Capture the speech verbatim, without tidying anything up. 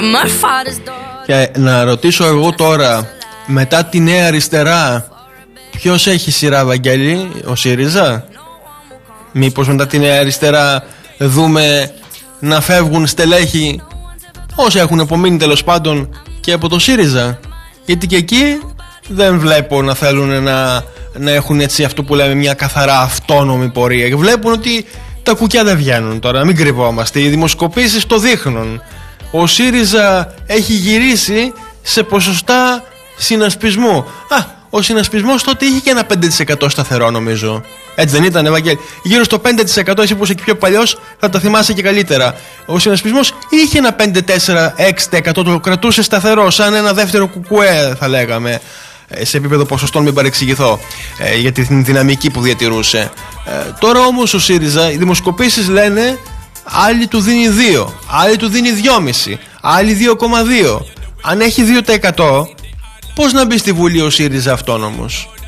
Και να ρωτήσω εγώ τώρα, μετά τη Νέα Αριστερά, ποιος έχει σειρά, Βαγγέλη? Ο ΣΥΡΙΖΑ? Μήπως μετά τη Νέα Αριστερά δούμε να φεύγουν στελέχη, όσοι έχουν απομείνει τέλος πάντων, και από το ΣΥΡΙΖΑ? Γιατί και εκεί δεν βλέπω να θέλουν να, να έχουν έτσι αυτό που λέμε μια καθαρά αυτόνομη πορεία. Και βλέπουν ότι τα κουκιά δεν βγαίνουν τώρα, να μην κρυβόμαστε. Οι δημοσκοπήσεις το δείχνουν. Ο ΣΥΡΙΖΑ έχει γυρίσει σε ποσοστά συνασπισμού. Α, ο συνασπισμός τότε είχε και ένα πέντε τοις εκατό σταθερό, νομίζω. Έτσι δεν ήταν, Ευαγγέλη? Γύρω στο πέντε τοις εκατό, εσύ που είσαι και πιο παλιός θα τα θυμάσαι και καλύτερα. Ο συνασπισμός είχε ένα πέντε, τέσσερα, έξι τοις εκατό, το κρατούσε σταθερό, σαν ένα δεύτερο κουκουέ, θα λέγαμε, σε επίπεδο ποσοστών, μην παρεξηγηθώ, ε, για την δυναμική που διατηρούσε. Ε, τώρα όμως ο ΣΥΡΙΖΑ, οι δημοσκοπήσεις λένε άλλοι του δίνει δύο, άλλοι του δίνει δυόμισι, άλλοι δύο κόμμα δύο. Αν έχει δύο τοις εκατό, πώς να μπει στη Βουλή ο ΣΥΡΙΖΑ αυτόνομος?